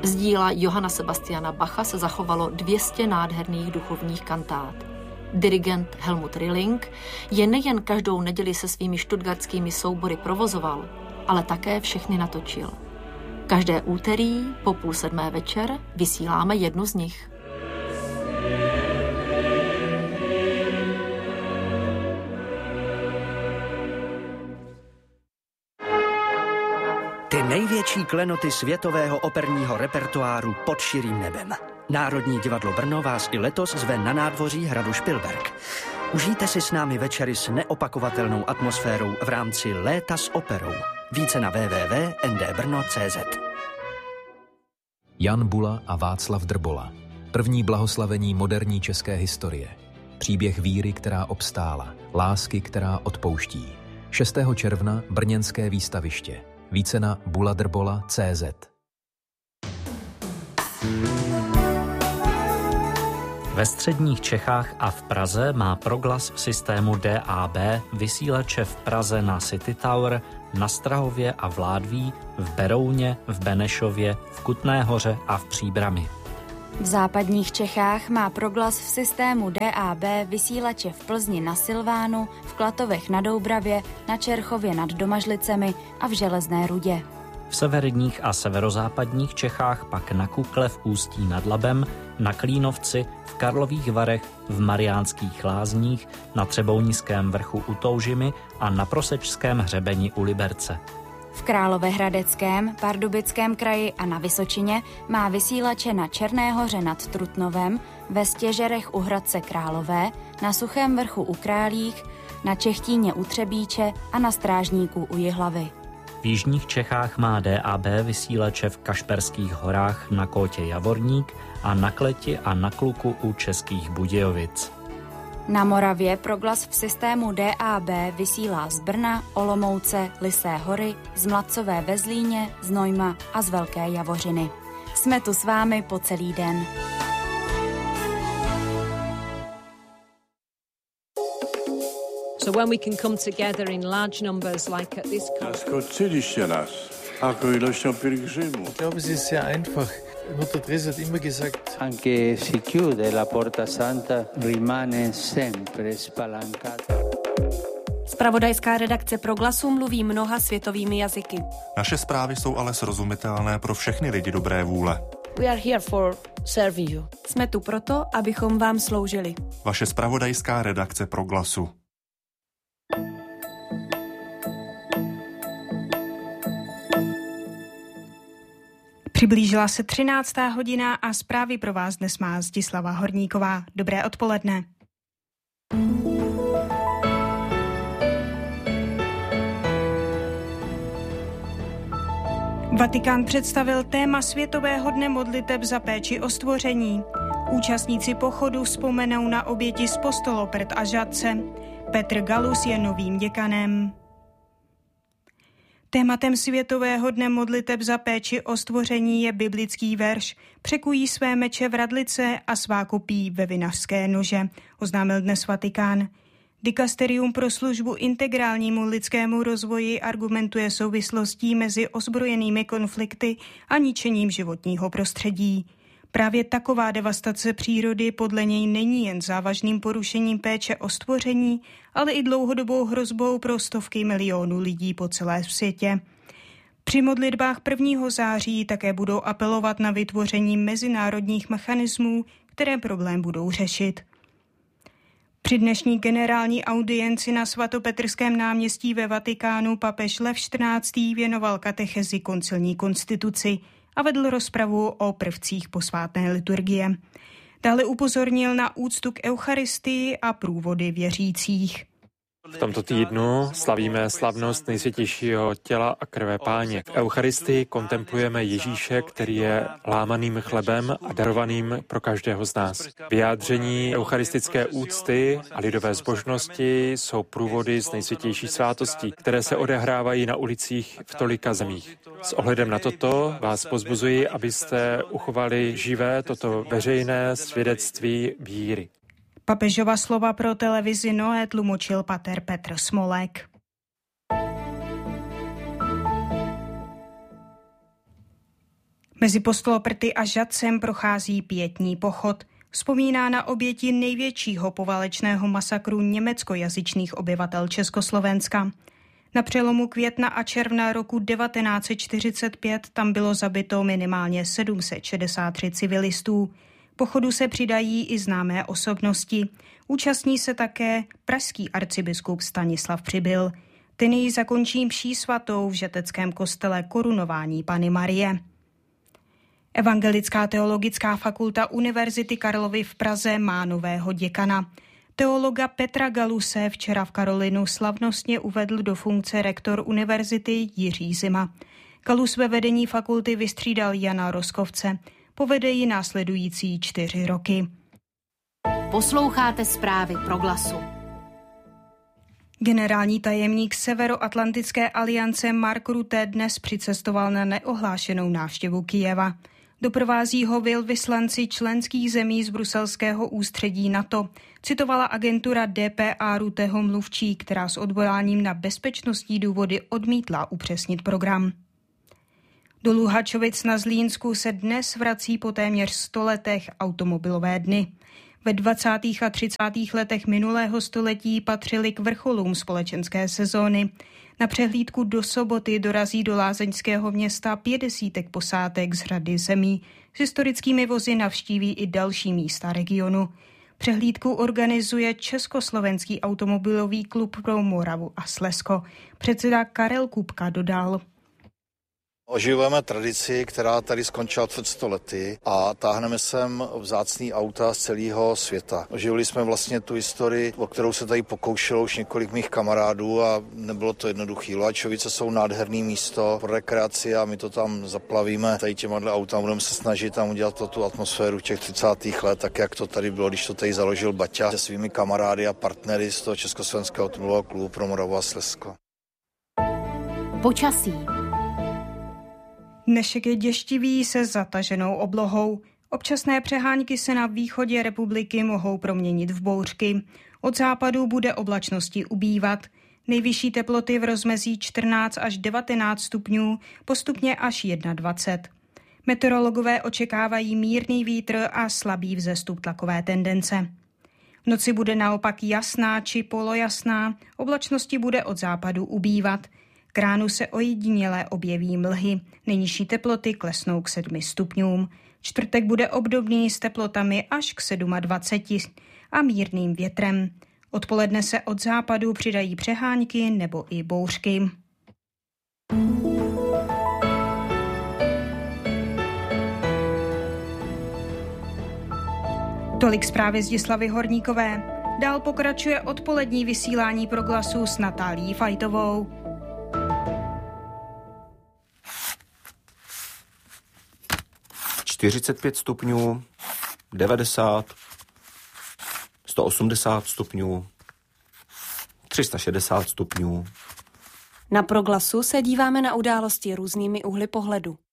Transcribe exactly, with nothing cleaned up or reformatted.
Z díla Johanna Sebastiana Bacha se zachovalo dvě stě nádherných duchovních kantát. Dirigent Helmut Rilling je nejen každou neděli se svými stuttgartskými soubory provozoval, ale také všechny natočil. Každé úterý po půl sedmé večer vysíláme jednu z nich. Ty největší klenoty světového operního repertoáru pod širým nebem. Národní divadlo Brno vás i letos zve na nádvoří hradu Špilberk. Užijte si s námi večery s neopakovatelnou atmosférou v rámci Léta s operou. Více na w w w tečka n d brno tečka c z. Jan Bula a Václav Drbola. První blahoslavení moderní české historie. Příběh víry, která obstála. Lásky, která odpouští. šestého června brněnské výstaviště. Více na buladrbola tečka c z. Ve středních Čechách a v Praze má Proglas v systému D A B vysílače v Praze na City Tower, na Strahově a v Ládví, v Berouně, v Benešově, v Kutné Hoře a v Příbrami. V západních Čechách má Proglas v systému D A B vysílače v Plzni na Silvánu, v Klatovech na Doubravě, na Čerchově nad Domažlicemi a v Železné Rudě. V severních a severozápadních Čechách pak na Kukle v Ústí nad Labem, na Klínovci, v Karlových Varech, v Mariánských Lázních, na Třebounickém vrchu u Toužimy a na Prosečském hřebeni u Liberce. V Královéhradeckém, Pardubickém kraji a na Vysočině má vysílače na Černé Hoře nad Trutnovem, ve Stěžerech u Hradce Králové, na Suchém vrchu u Králích, na Čechtíně u Třebíče a na Strážníku u Jihlavy. V jižních Čechách má D A B vysílače v Kašperských horách na Kótě Javorník a na Kleti a na Kluku u Českých Budějovic. Na Moravě Proglas v systému D A B vysílá z Brna, Olomouce, Lysé hory, z Mladcové ve Zlíně, z Nojma a z Velké Javořiny. Jsme tu s vámi po celý den. So when we can come together in large numbers like at this conference. Ich glaube, es ist sehr einfach. Mutter Teresa hat immer gesagt, anche si chiude la porta santa rimane sempre spalancata. Zpravodajská redakce Proglasu mluví mnoha světovými jazyky. Naše zprávy jsou ale srozumitelné pro všechny lidi dobré vůle. We are here for serving you. Jsme tu proto, abychom vám sloužili. Vaše zpravodajská redakce Proglasu. Přiblížila se třináctá hodina a zprávy pro vás dnes má Zdislava Horníková. Dobré odpoledne. Vatikán představil téma Světového dne modliteb za péči o stvoření. Účastníci pochodu vzpomenou na oběti z Postoloprt a Žatce. Petr Galus je novým děkanem. Tématem Světového dne modliteb za péči o stvoření je biblický verš Překují své meče v radlice a svá kopí ve vinařské nože, oznámil dnes Vatikán. Dikasterium pro službu integrálnímu lidskému rozvoji argumentuje souvislostí mezi ozbrojenými konflikty a ničením životního prostředí. Právě taková devastace přírody podle něj není jen závažným porušením péče o stvoření, ale i dlouhodobou hrozbou pro stovky milionů lidí po celé světě. Při modlitbách prvního září také budou apelovat na vytvoření mezinárodních mechanismů, které problém budou řešit. Při dnešní generální audienci na svatopetrském náměstí ve Vatikánu papež Lev čtrnáctý věnoval katechezi koncilní konstituci a vedl rozpravu o prvcích posvátné liturgie. Dále upozornil na úctu k Eucharistii a průvody věřících. V tomto týdnu slavíme slavnost nejsvětějšího těla a krve Páně. V Eucharistii kontemplujeme Ježíše, který je lámaným chlebem a darovaným pro každého z nás. Vyjádření eucharistické úcty a lidové zbožnosti jsou průvody z nejsvětější svátosti, které se odehrávají na ulicích v tolika zemích. S ohledem na toto vás pozbuzuji, abyste uchovali živé toto veřejné svědectví víry. Papežova slova pro televizi Noé tlumočil pater Petr Smolek. Mezi Postoloprty a Žatcem prochází pietní pochod. Vzpomíná na oběti největšího poválečného masakru německojazyčných obyvatel Československa. Na přelomu května a června roku devatenáct set čtyřicet pět tam bylo zabito minimálně sedm set šedesát tři civilistů. Pochodu se přidají i známé osobnosti. Účastní se také pražský arcibiskup Stanislav Přibyl. Ten ji zakončí mší svatou v žateckém kostele Korunování Panny Marie. Evangelická teologická fakulta Univerzity Karlovy v Praze má nového děkana. Teologa Petra Galuse včera v Karolinu slavnostně uvedl do funkce rektor univerzity Jiří Zima. Galus ve vedení fakulty vystřídal Jana Roskovce. Povede ji následující čtyři roky. Posloucháte zprávy Proglasu. Generální tajemník Severoatlantické aliance Mark Rutte dnes přicestoval na neohlášenou návštěvu Kyjeva. Doprovází ho velvyslanci členských zemí z bruselského ústředí NATO, citovala agentura D P A Rutteho mluvčí, která s odvoláním na bezpečnostní důvody odmítla upřesnit program. Do Luhačovic na Zlínsku se dnes vrací po téměř sto letech automobilové dny. Ve dvacátých a třicátých letech minulého století patřily k vrcholům společenské sezóny. Na přehlídku do soboty dorazí do lázeňského města pět desítek posádek z řady zemí. S historickými vozy navštíví i další místa regionu. Přehlídku organizuje Československý automobilový klub pro Moravu a Slezsko. Předseda Karel Kupka dodal: Oživujeme tradici, která tady skončila před sto lety a táhneme sem vzácný auta z celého světa. Oživili jsme vlastně tu historii, o kterou se tady pokoušelo už několik mých kamarádů a nebylo to jednoduché. Luhačovice jsou nádherné místo pro rekreaci a my to tam zaplavíme tady těma autama. Budeme se snažit tam udělat to, tu atmosféru těch třicátých let, tak jak to tady bylo, když to tady založil Baťa se svými kamarády a partnery z toho Československého automobilového klubu pro Moravu a Slezsko. Počasí. Dnešek je děštivý se zataženou oblohou. Občasné přehánky se na východě republiky mohou proměnit v bouřky. Od západu bude oblačnosti ubývat. Nejvyšší teploty v rozmezí čtrnáct až devatenáct stupňů, postupně až dvacet jedna. Meteorologové očekávají mírný vítr a slabý vzestup tlakové tendence. V noci bude naopak jasná či polojasná, oblačnosti bude od západu ubývat. K ránu se ojediněle objeví mlhy, nejnižší teploty klesnou k sedmi stupňům. Čtvrtek bude obdobný s teplotami až k dvaceti sedmi a mírným větrem. Odpoledne se od západu přidají přehánky nebo i bouřky. Tolik zprávy z Zdislavy Horníkové. Dál pokračuje odpolední vysílání Proglasu s Natálií Fajtovou. čtyřicet pět stupňů, devadesát, sto osmdesát stupňů, tři sta šedesát stupňů. Na Proglasu se díváme na události různými úhly pohledu.